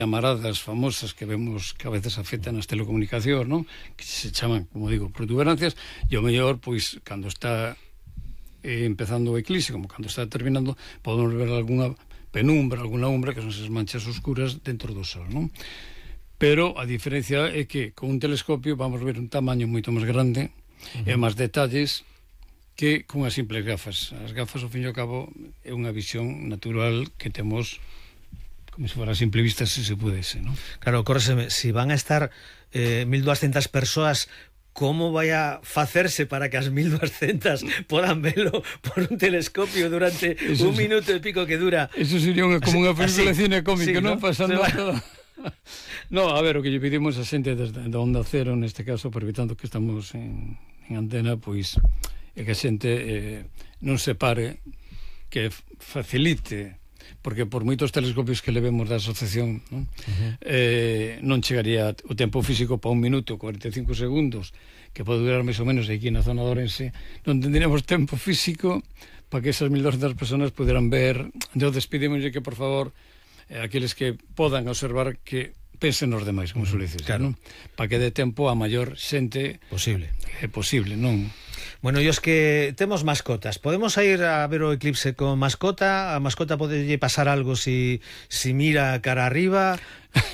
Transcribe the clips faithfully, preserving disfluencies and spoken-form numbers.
llamaradas famosas que vemos que a veces afectan as telecomunicacións, non? Que se chaman, como digo, protuberancias, e o mellor, pois, cando está eh, empezando o eclipse, como cando está terminando, podemos ver alguna penumbra, alguna umbra, que son esas manchas oscuras dentro do sol, non? Pero a diferencia é que con un telescopio vamos ver un tamaño moito máis grande, uh-huh, e máis detalles que con as simples gafas. As gafas, ao fin e ao cabo, é unha visión natural que temos como se fora a simple vista, se se pudese, non? Claro, córreseme, si van a estar eh, mil doscientas persoas, como vai a facerse para que as mil doscientas podan velo por un telescopio durante eso un sí, minuto e pico que dura? Eso sería unha, como unha película de cine cómica, sí, non? ¿no? Pasando va... todo. No, a ver, o que lle pedimos a xente desde da Onda Cero, neste caso, aproveitando que estamos en, en antena, pois é que a xente eh, non se pare, que facilite, porque por moitos telescopios que levemos da asociación, non, uh-huh, eh, non chegaría o tempo físico para un minuto, cuarenta e cinco segundos, que pode durar máis ou menos aquí na zona de Ourense, non tendríamos tempo físico para que esas mil doscientas personas puderan ver. Entón, despedimoslle que, por favor, eh, aqueles que podan observar, que pensen nos demais, como suele dices, claro, non? Para que dé tempo a maior xente posible. É posible, non? Bueno, e os que temos mascotas, podemos ir a ver o eclipse con mascota? A mascota podelle pasar algo si, si mira cara arriba?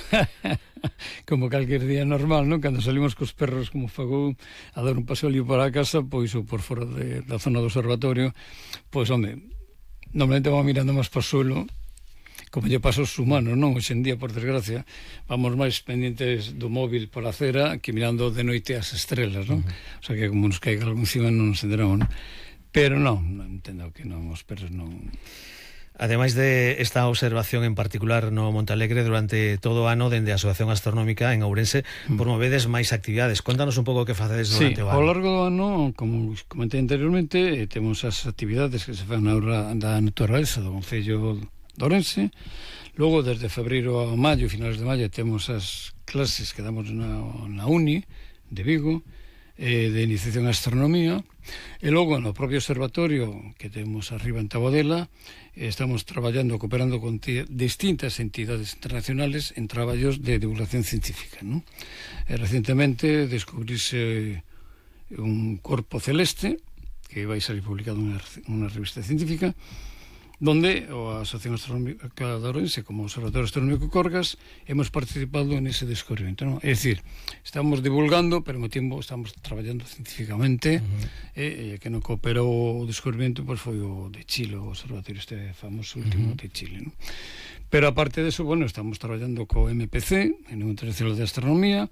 Como calquer día normal, non? Cando salimos cos perros como Fagou a dar un paseo para a casa, pois ou por fora de, da zona do observatorio, pois, home, normalmente vamos mirando máis para o suelo, como lle pasa aos humanos, non? Hoxe en día, por desgracia, vamos máis pendientes do móvil pola acera que mirando de noite as estrelas, non? Uh-huh. O sea que como nos caiga algo encima non nos enteramos, non? Pero non, non entendo que non, os perros non... Ademais de esta observación en particular no Monte Alegre, durante todo o ano, dende a Asociación Astronómica en Ourense, mm. promovedes máis actividades. Contanos un pouco o que facedes durante sí, o ano. Ao largo do ano, como comentei anteriormente, eh, temos as actividades que se fan na hora da naturaleza do Concello de Ourense. Logo, desde febreiro a maio, finales de maio, temos as clases que damos na, na Uni de Vigo, eh, de iniciación a astronomía, e logo no propio observatorio que temos arriba en Tabodela, eh, estamos traballando, cooperando con distintas entidades internacionales en traballos de divulgación científica, ¿no? E recentemente descubrirse un corpo celeste que vai salir publicado en unha revista científica, donde a Asociación Astronómica de Ourense, como o Observatorio Astronómico Corgas, hemos participado en ese descubrimento, ¿no? É dicir, estamos divulgando, pero ao mesmo tempo estamos traballando científicamente, uh-huh, e, e que non cooperou o descubrimento, pois foi o de Chile, o observatorio este famoso último, uh-huh, de Chile, ¿no? Pero aparte de eso, bueno, estamos traballando co M P C, en o Internacional de Astronomía,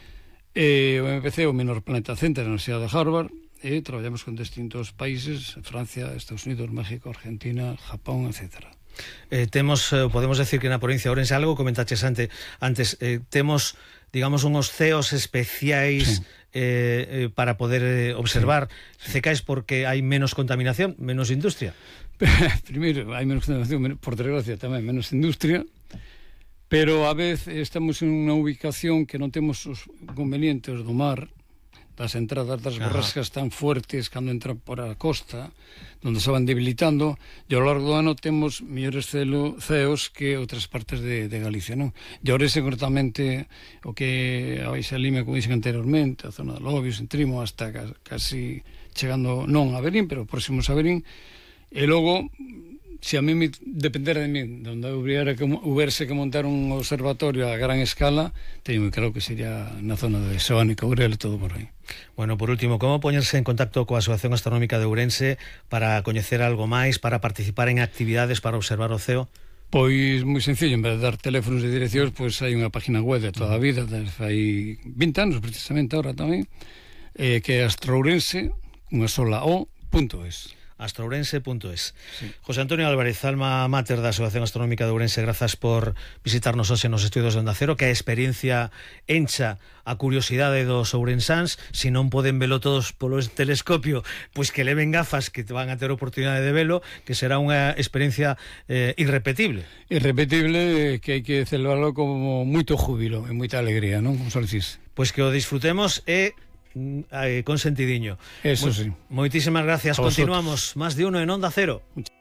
e o M P C, o Menor Planeta Center, na Universidade de Harvard, e traballamos con distintos países, Francia, Estados Unidos, México, Argentina, Japón, etcétera. Eh, temos, eh, podemos decir que na provincia de Ourense, algo comentaches ante, antes, eh, temos, digamos, unhos ceos especiais, sí, eh, eh, para poder eh, observar, sí, cecais porque hai menos contaminación, menos industria. Primeiro, hai menos contaminación, por desgracia tamén menos industria, pero a vez estamos en unha ubicación que non temos os inconvenientes do mar, das entradas das borrascas tan fuertes cando entran por a costa, onde se van debilitando, e ao largo do ano temos mellores ceos que outras partes de, de Galicia, non? E Ourense, cortamente, o que a Baixa Limia, como dixen anteriormente, a zona de Lobios, en Trimo, hasta casi chegando, non a Verín, pero próximos a Verín, e logo, se a mí me dependera de mí, onde hubiera que, huberse que montar un observatorio a gran escala, teño moi claro que sería na zona de Soane, Caurel e todo por aí. Bueno, por último, como poñerse en contacto coa Asociación Astronómica de Ourense para coñecer algo máis, para participar en actividades para observar o ceo? Pois moi sencillo, en vez de dar teléfonos e direccións, pois hai unha página web de toda a vida, hai vinte anos precisamente ahora tamén, eh, que é astrourense, unha sola o, punto es. astrourense punto es. Sí. José Antonio Álvarez, alma máter da Asociación Astronómica de Ourense, grazas por visitarnos hoxe nos estudios de Onda Cero, que a experiencia encha a curiosidade dos ourensáns. Se non poden velo todos polo telescopio, pois que leven gafas que van a ter oportunidade de velo, que será unha experiencia eh, irrepetible. Irrepetible, que hai que celebrarlo como moito júbilo e moita alegría, non? Como só dicís. Pois que o disfrutemos e eh, con sentidiño. Eso sí. Moitísimas gracias. Continuamos. Más de uno en Onda Cero.